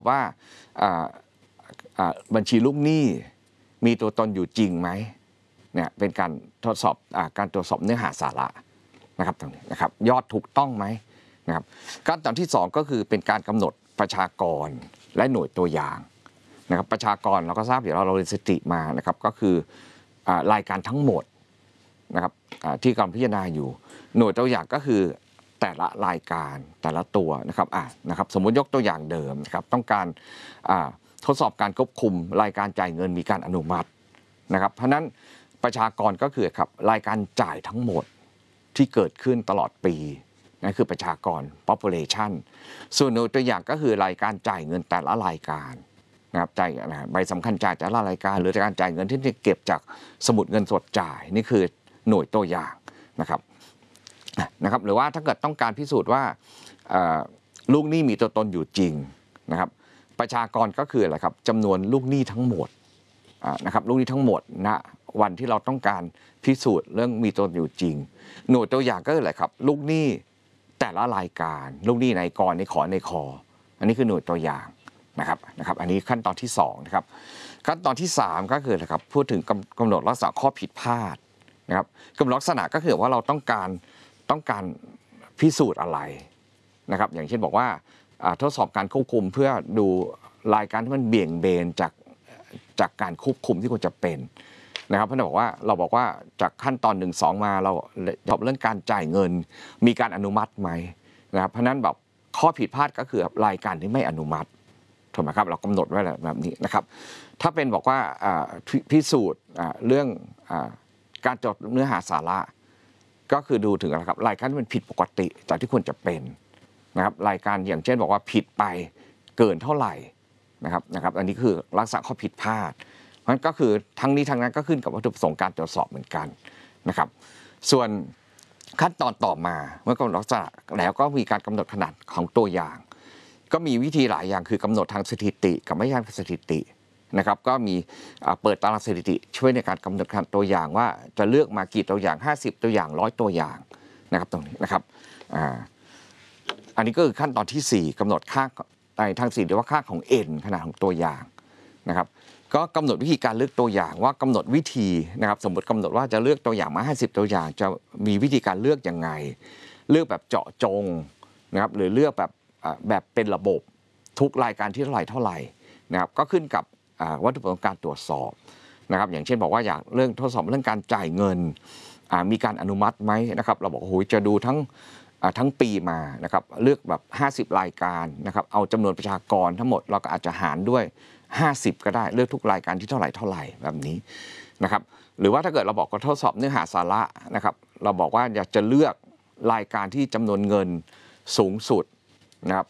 ว่าบัญชีลูกหนี้มีตัวตนอยู่จริงไหมเนี่ยเป็นการทดสอบการตรวจสอบเนื้อหาสาระนะครับตรงนี้นะครับยอดถูกต้องไหมนะครับขั้นตอนที่2ก็คือเป็นการกำหนดประชากรและหน่วยตัวอย่างนะครับประชากรเราก็ทราบอยู่แล้วเราเรียนสถิติมานะครับก็คือรายการทั้งหมดนะครับที่กำลังพิจารณาอยู่หน่วยตัวอย่างก็คือแต่ละรายการแต่ละตัวนะครับสมมุติยกตัวอย่างเดิมนะครับต้องการทดสอบการควบคุมรายการจ่ายเงินมีการอนุมัตินะครับเพราะนั้นประชากรก็คือครับรายการจ่ายทั้งหมดที่เกิดขึ้นตลอดปีนั่นคือประชากร population ส่วนหน่วยตัวอย่างก็คือรายการจ่ายเงินแต่ละรายการนะครับจ่ายใบสำคัญจ่ายแต่ละรายการหรือการจ่ายเงินที่เก็บจากสมุดเงินสดจ่ายนี่คือหน่วยตัวอย่างนะครับหรือว่าถ้าเกิดต้องการพิสูจน์ว่าลูกหนี้มีตัวตนอยู่จริงนะครับประชากรก็คืออะไรครับจำนวนลูกหนี้ทั้งหมดนะครับลูกหนี้ทั้งหมดณวันที่เราต้องการพิสูจน์เรื่องมีตัวตนอยู่จริงหน่วยตัวอย่างก็คืออะไรครับลูกหนี้แต่ละรายการลูกหนี้ในกรในขอในคออันนี้คือหน่วยตัวอย่างนะครับอันนี้ขั้นตอนที่2นะครับขั้นตอนที่3ก็คืออะไรครับพูดถึงกำหนดลักษณะข้อผิดพลาดนะครับกำหนดลักษณะก็คือว่าเราต้องการพิสูจน์อะไรนะครับอย่างเช่นบอกว่าทดสอบการควบคุมเพื่อดูรายการที่มันเบี่ยงเบนจากการควบคุมที่ควรจะเป็นนะครับเพราะเราบอกว่าจากขั้นตอน1 2มาเราตอบเรื่องการจ่ายเงินมีการอนุมัติไหมนะครับเพราะนั้นแบบข้อผิดพลาดก็คือรายการที่ไม่อนุมัติถูกไหมครับเรากำหนดไว้แบบนี้นะครับถ้าเป็นบอกว่าพิสูจน์เรื่องการจดเนื้อหาสาระก็คือดูถึงนะครับรายการที่มันผิดปกติจากที่ควรจะเป็นนะครับรายการอย่างเช่นบอกว่าผิดไปเกินเท่าไหร่นะครับอันนี้คือลักษณะข้อผิดพลาดเพราะฉะนั้นก็คือทั้งนี้ทั้งนั้นก็ขึ้นกับวัตถุประสงค์การตรวจสอบเหมือนกันนะครับส่วนขั้นตอนต่อมาเมื่อกำหนดลักษณะแล้วก็มีการกำหนดขนาดของตัวอย่างก็มีวิธีหลายอย่างคือกำหนดทางสถิติกับไม่ใช่สถิตินะครับก็มีเปิดตารางสถิติช่วยในการกำหนดขนาดตัวอย่างว่าจะเลือกมากี่ตัวอย่าง50ตัวอย่าง100ตัวอย่างนะครับตรงนี้นะครับอันนี้ก็คือขั้นตอนที่4กำหนดค่าในทาง4หรือว่าค่าของ n ขนาดของตัวอย่างนะครับก็กำหนดวิธีการเลือกตัวอย่างว่ากำหนดวิธีนะครับสมมติกำหนดว่าจะเลือกตัวอย่างมา50ตัวอย่างจะมีวิธีการเลือกยังไงเลือกแบบเจาะจงนะครับหรือเลือกแบบเป็นระบบทุกรายการที่เท่าไหร่นะครับก็ขึ้นกับวัตถุประสงค์การตรวจสอบนะครับอย่างเช่นบอกว่าอยากเรื่องทดสอบเรื่องการจ่ายเงินมีการอนุมัติไหมนะครับเราบอกโอ้โหจะดูทั้งปีมานะครับเลือกแบบ50รายการนะครับเอาจำนวนประชากรทั้งหมดเราก็อาจจะหารด้วย50ก็ได้เลือกทุกรายการที่เท่าไหร่แบบนี้นะครับหรือว่าถ้าเกิดเราบอกว่าทดสอบเนื้อหาสาระนะครับเราบอกว่าอยากจะเลือกรายการที่จำนวนเงินสูงสุดนะครับ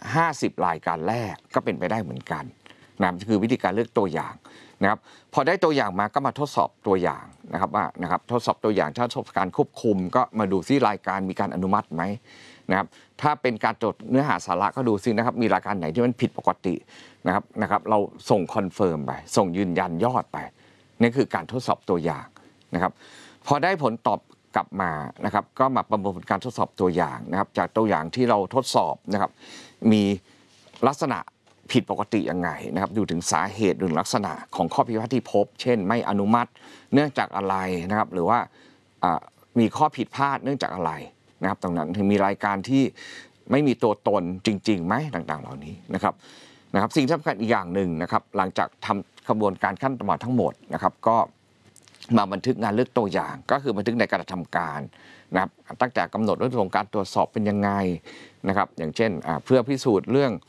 50รายการแรกก็เป็นไปได้เหมือนกันนะคือวิธีการเลือกตัวอย่างนะครับพอได้ตัวอย่างมาก็มาทดสอบตัวอย่างนะครับว่านะครับทดสอบตัวอย่างถ้าทดสอบการควบคุมก็มาดูซิรายการมีการอนุมัติไหมนะครับถ้าเป็นการจดเนื้อหาสาระก็ดูซินะครับมีรายการไหนที่มันผิดปกตินะครับเราส่งคอนเฟิร์มไปส่งยืนยันยอดไปนี่คือการทดสอบตัวอย่างนะครับพอได้ผลตอบกลับมานะครับก็มาประเมินผลการทดสอบตัวอย่างนะครับจากตัวอย่างที่เราทดสอบนะครับมีลักษณะผิดปกติยังไงนะครับดูถึงสาเหตุหรือลักษณะของข้อผิดพลาดที่พบเช่นไม่อนุมัติเนื่องจากอะไรนะครับหรือว่ามีข้อผิดพลาดเนื่องจากอะไรนะครับตรงนั้นถึงมีรายการที่ไม่มีตัวตนจริงๆไหมต่างๆเหล่านี้นะครับสิ่งสำคัญอีกอย่างหนึ่งนะครับหลังจากทำกระบวนการขั้นตอนทั้งหมดนะครับก็มาบันทึกงานเลือกตัวอย่างก็คือบันทึกในการทำการนะครับตั้งแต่กำหนดวัตถุประสงค์การตรวจสอบเป็นยังไงนะครับอย่างเช่นเพื่อพิสูจน์เรื่อง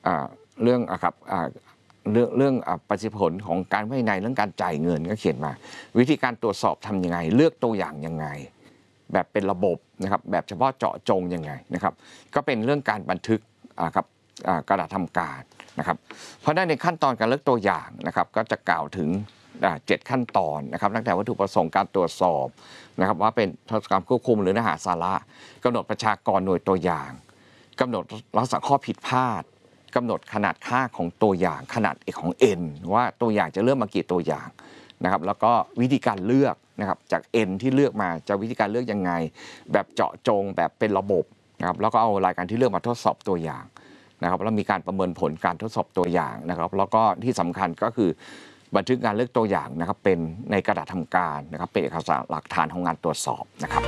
ประสิทธิผลของการภายในเรื่องการจ่ายเงินก็เขียนมาวิธีการตรวจสอบทำยังไงเลือกตัวอย่างยังไงแบบเป็นระบบนะครับแบบเฉพาะเจาะจงยังไงนะครับก็เป็นเรื่องการบันทึกกระดาษทำการนะครับเพราะในขั้นตอนการเลือกตัวอย่างนะครับก็จะกล่าวถึง7ขั้นตอนนะครับตั้งแต่วัตถุประสงค์การตรวจสอบนะครับว่าเป็นทศกรรมควบคุมหรือเนื้อหาสาระกำหนดประชากรหน่วยตัวอย่างกำหนดลักษณะข้อผิดพลาดกำหนดขนาดค่าของตัวอย่างขนาดของ n ว่าตัวอย่างจะเลือกมากี่ตัวอย่างนะครับแล้วก็วิธีการเลือกนะครับจาก n ที่เลือกมาจะวิธีการเลือกยังไงแบบเจาะจงแบบเป็นระบบนะครับแล้วก็เอารายการที่เลือกมาทดสอบตัวอย่างนะครับแล้วมีการประเมินผลการทดสอบตัวอย่างนะครับแล้วก็ที่สำคัญก็คือบันทึกการเลือกตัวอย่างนะครับเป็นในกระดาษทำการนะครับเป็นเอกสารหลักฐานของงานตรวจสอบนะครับ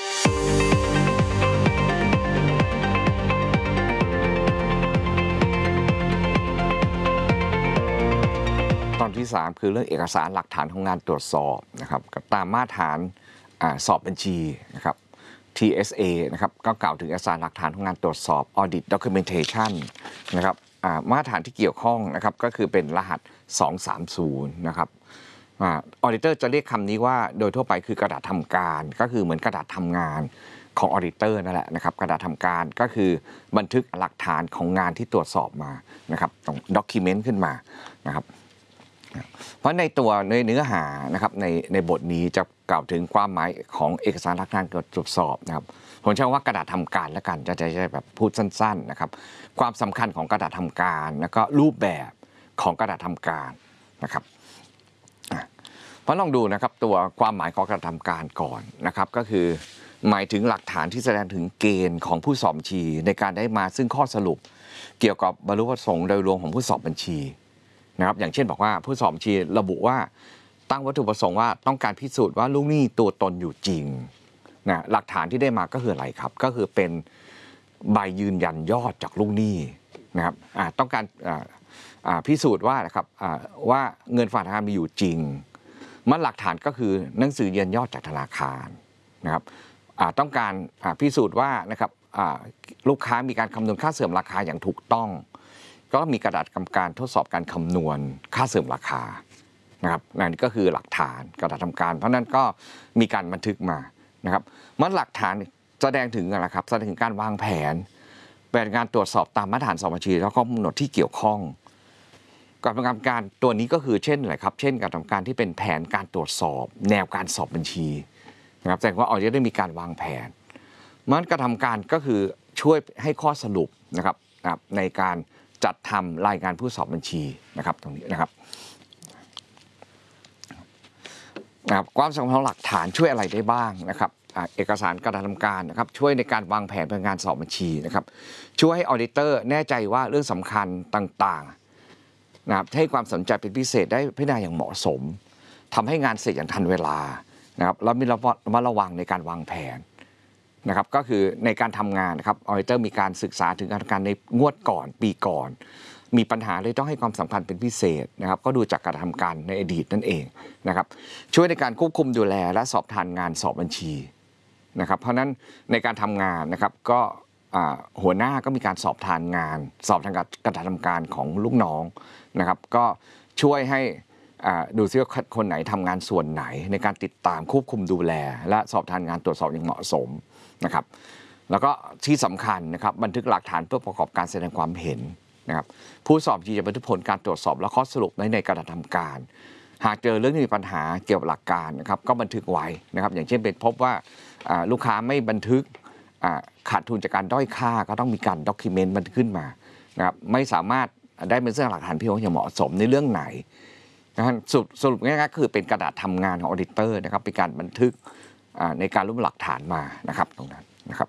ตอนที่3คือเรื่องเอกสารหลักฐานของงานตรวจสอบนะครับกับตามมาตรฐานสอบบัญชีนะครับ TSA นะครับก็กล่าวถึงเอกสารหลักฐานของงานตรวจสอบ Audit Documentation นะครับมาตรฐานที่เกี่ยวข้องนะครับก็คือเป็นรหัส230นะครับออดิเตอร์จะเรียกคำนี้ว่าโดยทั่วไปคือกระดาษทำการก็คือเหมือนกระดาษทำงานของออดิเตอร์นั่นแหละนะครับกระดาษทำการก็คือบันทึกหลักฐานของงานที่ตรวจสอบมานะครับต้องด็อกิเมนต์ขึ้นมานะครับเพราะในตัวเนื้อหานะครับในบทนี้จะกล่าวถึงความหมายของเอกสารหลักฐานตรวจสอบนะครับผมใช้ว่ากระดาษทำการแล้วกันจะแบบพูดสั้นๆนะครับความสำคัญของกระดาษทำการแล้วก็รูปแบบของกระดาษทำการนะครับเพราะลองดูนะครับตัวความหมายของกระดาษทำการก่อนนะครับก็คือหมายถึงหลักฐานที่แสดงถึงเกณฑ์ของผู้สอบบัญชีในการได้มาซึ่งข้อสรุปเกี่ยวกับบรรลุประสงค์โดยรวมของผู้สอบบัญชีนะครับอย่างเช่นบอกว่าผู้สอบบัญชีระบุว่าตั้งวัตถุประสงค์ว่าต้องการพิสูจน์ว่าลูกหนี้ตัวตนอยู่จริงนะหลักฐานที่ได้มาก็คืออะไรครับก็คือเป็นใบยืนยันยอดจากลูกหนี้นะครับต้องการพิสูจน์ว่านะครับว่าเงินฝากธนาคารมีอยู่จริงมันหลักฐานก็คือหนังสือยืนยันยอดจากธนาคารนะครับต้องการพิสูจน์ว่านะครับลูกค้ามีการคำนวณค่าเสื่อมราคาอย่างถูกต้องก็มีกระดาษกำกับการทดสอบการคำนวณค่าเสื่อมราคานะครับนั่นก็คือหลักฐานกระดาษทำการเพราะนั้นก็มีการบันทึกมานะครับมันหลักฐานแสดงถึงอะไรครับแสดงถึงการวางแผนเป็นการตรวจสอบตามมาตรฐานสอบบัญชีแล้วก็กำหนดที่เกี่ยวข้องการทำการตัวนี้ก็คือเช่นอะไรครับเช่นการทำการที่เป็นแผนการตรวจสอบแนวการสอบบัญชีนะครับแสดงว่าจะได้มีการวางแผนมันการทำการก็คือช่วยให้ข้อสรุปนะครับในการจัดทำรายงานผู้สอบบัญชีนะครับตรงนี้นะครับความสำคัญของหลักฐานช่วยอะไรได้บ้างนะครับเอกสารการทำการนะครับช่วยในการวางแผนงานสอบบัญชีนะครับช่วยให้ออดิเตอร์แน่ใจว่าเรื่องสำคัญต่างๆนะครับให้ความสนใจเป็นพิเศษได้พิจารณาอย่างเหมาะสมทำให้งานเสร็จอย่างทันเวลานะครับแล้วมีระวังในการวางแผนนะครับก็คือในการทำงานนะครับออดิเตอร์มีการศึกษาถึงการทำงานในงวดก่อนปีก่อนมีปัญหาเลยต้องให้ความสำคัญเป็นพิเศษนะครับก็ดูจากการทำการในอดีตนั่นเองนะครับช่วยในการควบคุมดูแลและสอบทานงานสอบบัญชีนะครับเพราะฉะนั้นในการทำงานนะครับก็หัวหน้าก็มีการสอบทานงานสอบทางการทำการของลูกน้องนะครับก็ช่วยให้ดูซิว่าคนไหนทำงานส่วนไหนในการติดตามควบคุมดูแลและสอบทานงานตรวจสอบอย่างเหมาะสมนะครับแล้วก็ที่สำคัญนะครับบันทึกหลักฐานเพื่อประกอบการแสดงความเห็นนะครับผู้สอบบัญชีจะบันทึกผลการตรวจสอบและข้อสรุปในกระดาษทำการหากเจอเรื่องที่มีปัญหาเกี่ยวกับหลักการนะครับก็บันทึกไว้นะครับอย่างเช่นเป็นพบว่าลูกค้าไม่บันทึกขาดทุนจากการด้อยค่าก็ต้องมีการด็อกิเมนต์บันทึกขึ้นมานะครับไม่สามารถได้เป็นเรื่องหลักฐานเพียงอย่างเหมาะสมในเรื่องไหนนะสรุปง่ายๆคือเป็นกระดาษทำงานของออดิเตอร์นะครับเป็นการบันทึกในการรวบรวมหลักฐานมานะครับตรงนั้น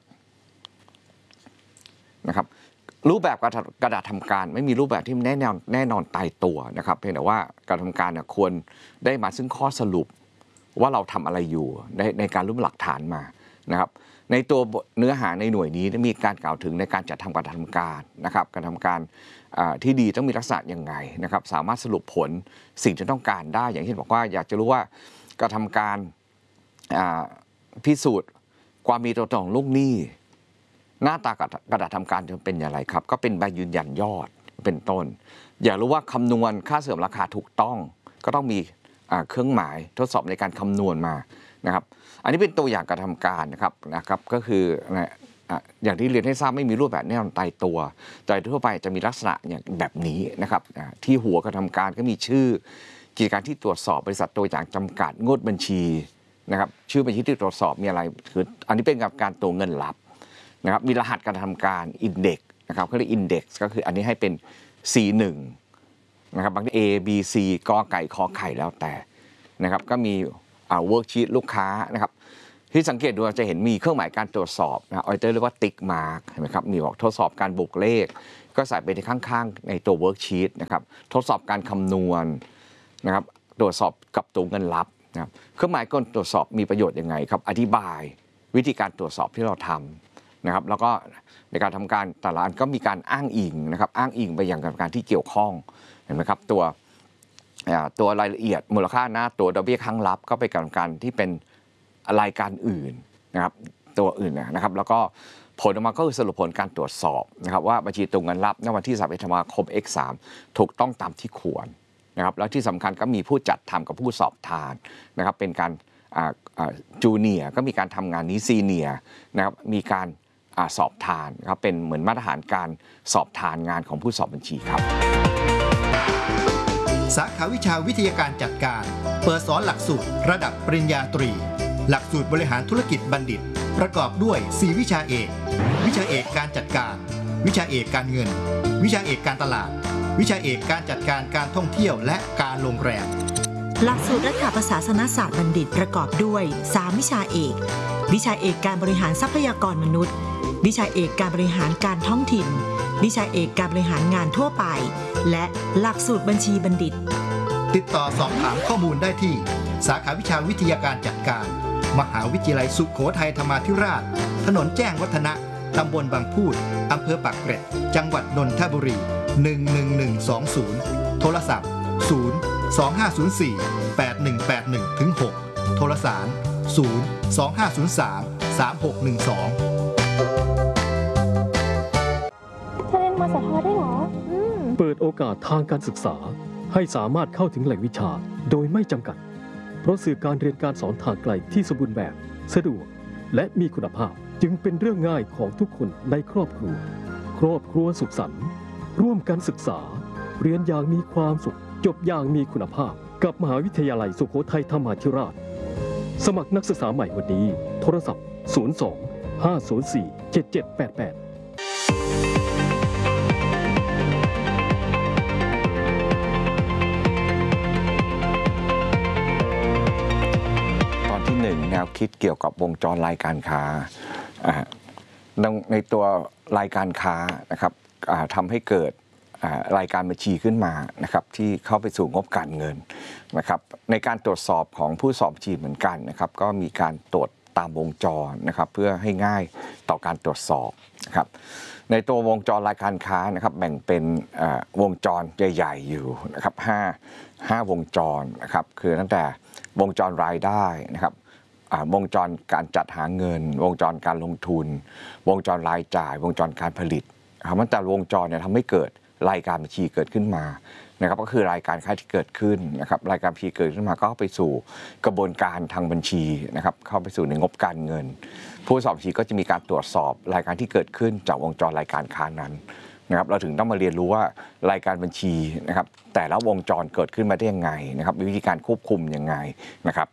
นะครับรูปแบบกระดาษทำการไม่มีรูปแบบที่แน่นอนตายตัวนะครับเพียงแต่ว่าการทำการควรได้มาซึ่งข้อสรุปว่าเราทำอะไรอยู่ในการรวบรวมหลักฐานมานะครับในตัวเนื้อหาในหน่วยนี้มีการกล่าวถึงในการจัดทำการทำการนะครับการทำการที่ดีต้องมีลักษณะยังไงนะครับสามารถสรุปผลสิ่งที่ต้องการได้อย่างเช่นบอกว่าอยากจะรู้ว่าการทำการพิสูจน์ความมีตัวตนของลูกหนี้หน้าตากระดาษทำการจะเป็นอย่างไรครับก็เป็นใบยืนยันยอดเป็นต้นอยากรู้ว่าคำนวณค่าเสื่อมราคาถูกต้องก็ต้องมีเครื่องหมายทดสอบในการคำนวณมานะครับอันนี้เป็นตัวอย่างการทำการนะครับก็คืออย่างที่เรียนให้ทราบไม่มีรูปแบบแน่นอนตายตัวแต่ทั่วไปจะมีลักษณะอย่างแบบนี้นะครับที่หัวการทำการก็มีชื่อกิจการที่ตรวจสอบบริษัทตัวอย่างจำกัดงวดบัญชีนะครับชื่อบัญชีที่ตรวจสอบมีอะไรคืออันนี้เป็นการตัวเงินลับนะครับมีรหัสการทำการอินเด็กซ์นะครับเขาเรียกอินเด็กซ์ก็คืออันนี้ให้เป็น C1 นะครับบางที A B C กอไก่ขอไข่แล้วแต่นะครับก็มีเวิร์กชีตลูกค้านะครับที่สังเกตดูจะเห็นมีเครื่องหมายการตรวจสอบนะออดิเตอร์เรียกว่าติ๊กมาร์กเห็นไหมครับมีบอกทดสอบการบวกเลขก็ใส่ไปในข้างๆในตัวเวิร์กชีตนะครับทดสอบการคำนวณนะครับตรวจสอบกับตัวเงินลับนะครับเครื่องหมายการตรวจสอบมีประโยชน์ยังไงครับอธิบายวิธีการตรวจสอบที่เราทำนะครับแล้วก็ในการทำการแต่ละอันก็มีการอ้างอิงนะครับอ้างอิงไปอย่างกับการที่เกี่ยวข้องเห็นไหมครับตัวรายละเอียดมูลค่าหน้าตัวดอกเบี้ยค้างลับก็ไปกับการที่เป็นรายการอื่นนะครับตัวอื่นนะครับแล้วก็ผลออกมาก็คือสรุปผลการตรวจสอบนะครับว่าบัญชีตัวเงินลับในวันที่31 ธันวาคม X3 ถูกต้องตามที่ควรนะครับแล้วที่สำคัญก็มีผู้จัดทำกับผู้สอบทานนะครับเป็นการจูเนียร์ก็มีการทำงานนี้ซีเนียร์นะครับมีการสอบทานนะครับเป็นเหมือนมาตรฐานการสอบทานงานของผู้สอบบัญชีครับสาขาวิชาวิทยาการจัดการเปิดสอนหลักสูตรระดับปริญญาตรีหลักสูตรบริหารธุรกิจบัณฑิตประกอบด้วย4วิชาเอกวิชาเอกการจัดการวิชาเอกการเงินวิชาเอกการตลาดวิชาเอกการจัดการการท่องเที่ยวและการโรงแรมหลักสูตรรัฐประศาสนศาสตร์บัณฑิตประกอบด้วย3วิชาเอกวิชาเอกการบริหารทรัพยากรมนุษย์วิชาเอกการบริหารการท้องถิ่นวิชาเอกการบริหารงานทั่วไปและหลักสูตรบัญชีบัณฑิตติดต่อสอบถามข้อมูลได้ที่สาขาวิชาวิทยาการจัดการมหาวิทยาลัยสุโขทัยธรรมาธิราชถนนแจ้งวัฒนะตำบลบางพูดอำเภอปากเกร็ดจังหวัดนนทบุรี11120โทรศัพท์025048181-6โทรสาร025033612 มสท.ได้เหรอเปิดโอกาสทางการศึกษาให้สามารถเข้าถึงแหล่งวิชาโดยไม่จำกัดเพราะสื่อการเรียนการสอนทางไกลที่สมบูรณ์แบบสะดวกและมีคุณภาพจึงเป็นเรื่องง่ายของทุกคนในครอบครัวสุขสันต์ร่วมกันศึกษาเรียนอย่างมีความสุขจบอย่างมีคุณภาพกับมหาวิทยาลัยสุโขทัยธรรมาธิราชสมัครนักศึกษาใหม่วันนี้โทรศัพท์02-504-7788 แนวคิดเกี่ยวกับวงจรรายการค้าในตัวรายการค้านะครับทำให้เกิดรายการบัญชีขึ้นมานะครับที่เข้าไปสู่งบการเงินนะครับในการตรวจสอบของผู้สอบบัญชีเหมือนกันนะครับก็มีการตรวจตามวงจรนะครับเพื่อให้ง่ายต่อการตรวจสอบนะครับในตัววงจรรายการค้านะครับแบ่งเป็นวงจรใหญ่ๆอยู่นะครับ5วงจรนะครับคือตั้งแต่วงจรรายได้นะครับวงจรการจัดหาเงินวงจรการลงทุนวงจรรายจ่ายวงจรการผลิตมันแต่วงจรเนี่ยทำให้เกิดรายการบัญชีเกิดขึ้นมานะครับก็คือรายการค้าที่เกิดขึ้นนะครับรายการบัญชีเกิดขึ้นมาก็เข้าไปสู่กระบวนการทางบัญชีนะครับเข้าไปสู่ในงบการเงินผู้สอบบัญชีก็จะมีการตรวจสอบรายการที่เกิดขึ้นจากวงจรรายการค้านั้นนะครับเราถึงต้องมาเรียนรู้ว่ารายการบัญชีนะครับแต่ละวงจรเกิดขึ้นมาได้ยังไงนะครับวิธีการควบคุมยังไงนะครับ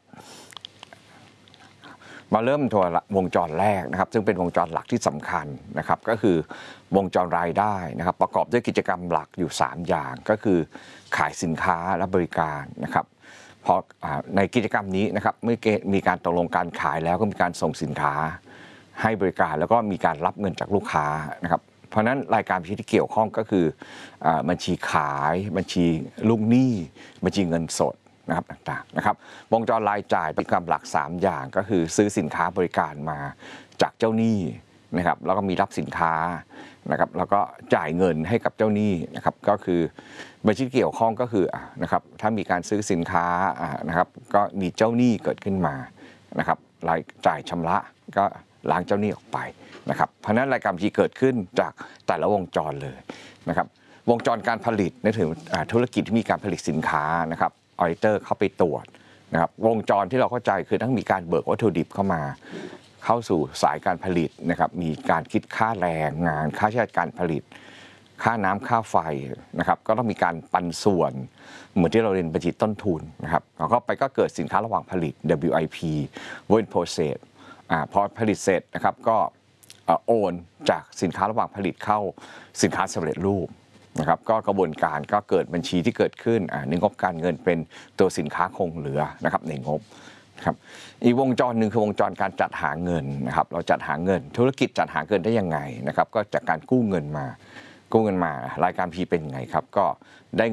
มาเริ่มตัววงจรแรกนะครับซึ่งเป็นวงจรหลักที่สำคัญนะครับก็คือวงจรรายได้นะครับประกอบด้วยกิจกรรมหลักอยู่3อย่างก็คือขายสินค้าและบริการนะครับพอในกิจกรรมนี้นะครับเมื่อมีการตกลงการขายแล้วก็มีการส่งสินค้าให้บริการแล้วก็มีการรับเงินจากลูกค้านะครับเพราะฉะนั้นรายการบัญชีที่เกี่ยวข้องก็คือบัญชีขายบัญชีลูกหนี้บัญชีเงินสดนะครับต่างๆนะครับวงจรรายจ่ายเป็นกำหลัก3อย่างก็คือซื้อสินค้าบริการมาจากเจ้าหนี้นะครับแล้วก็มีรับสินค้านะครับแล้วก็จ่ายเงินให้กับเจ้าหนี้นะครับก็คือบัญชีเกี่ยวข้องก็คือนะครับถ้ามีการซื้อสินค้านะครับก็มีเจ้าหนี้เกิดขึ้นมานะครับรายจ่ายชำระก็ล้างเจ้าหนี้ออกไปนะครับเพราะฉะนั้นรายการบัญชีเกิดขึ้นจากแต่ละวงจรเลยนะครับวงจรการผลิตนั่นถือธุรกิจที่มีการผลิตสินค้านะครับออดิเตอร์เข้าไปตรวจนะครับวงจรที่เราเข้าใจคือต้องมีการเบิกวัตถุดิบเข้ามาเข้าสู่สายการผลิตนะครับมีการคิดค่าแรงงานค่าใช้จ่ายการผลิตค่าน้ำค่าไฟนะครับก็ต้องมีการปันส่วนเหมือนที่เราเรียนบัญชีต้นทุนนะครับแล้วก็ไปก็เกิดสินค้าระหว่างผลิต WIP Work in Process พอผลิตเสร็จนะครับก็โอนจากสินค้าระหว่างผลิตเข้าสินค้าสำเร็จรูปนะครับก็กระบวนการก็เกิดบัญชีที่เกิดขึ้นในงบการเงินเป็นตัวสินค้าคงเหลือนะครับในงบครับอีกวงจรหนึ่งคือวงจรการจัดหาเงินนะครับเราจัดหาเงินธุรกิจจัดหาเงินได้ยังไงนะครับก็จากการกู้เงินมารายการ P เป็นยังไงครับก็ได้